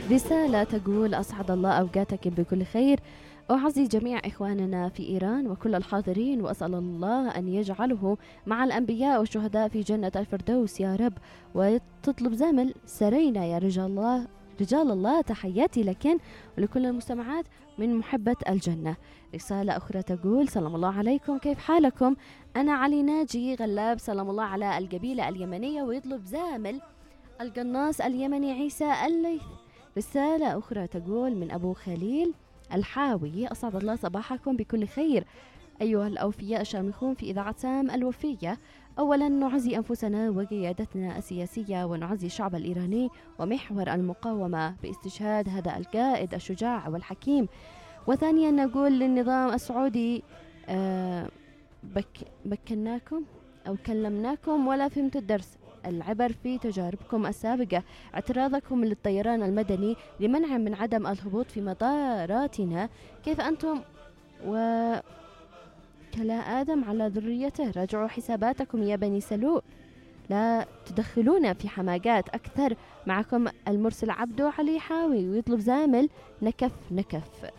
رسالة تقول: أسعد الله أوقاتك بكل خير، أعزي جميع إخواننا في إيران وكل الحاضرين، وأسأل الله أن يجعله مع الأنبياء والشهداء في جنة الفردوس يا رب. وتطلب زمل سرينا يا رجال الله، تحياتي لكن ولكل المستمعات من محبة الجنة. رسالة أخرى تقول: سلام الله عليكم، كيف حالكم؟ أنا علي ناجي غلاب، سلام الله على القبيلة اليمنية، ويطلب زامل القناص اليمني عيسى الليث. رسالة أخرى تقول من أبو خليل الحاوي: أسعد الله صباحكم بكل خير أيها الأوفياء الشامخون في إذاعة سام الوفية. أولا نعزي أنفسنا وقيادتنا السياسية، ونعزي الشعب الإيراني ومحور المقاومة باستشهاد هذا القائد الشجاع والحكيم. وثانيا نقول للنظام السعودي: بكناكم أو كلمناكم ولا فهمت الدرس، العبر في تجاربكم السابقة. اعتراضكم للطيران المدني لمنع من عدم الهبوط في مطاراتنا، كيف أنتم وكلا آدم على ذريته؟ راجعوا حساباتكم يا بني سلوء، لا تدخلونا في حماقات أكثر. معكم المرسل عبدو علي حاوي، ويطلب زامل نكف.